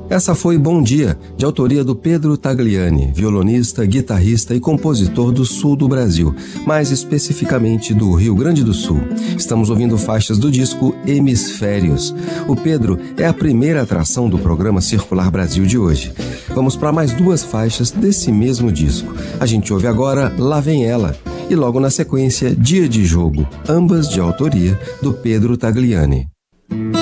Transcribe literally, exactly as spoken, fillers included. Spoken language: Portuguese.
Essa foi Bom Dia, de autoria do Pedro Tagliani, violonista, guitarrista e compositor do sul do Brasil, mais especificamente do Rio Grande do Sul. Estamos ouvindo faixas do disco Hemisférios. O Pedro é a primeira atração do programa Circular Brasil de hoje. Vamos para mais duas faixas desse mesmo disco. A gente ouve agora Lá Vem Ela e logo na sequência Dia de Jogo, ambas de autoria do Pedro Tagliani.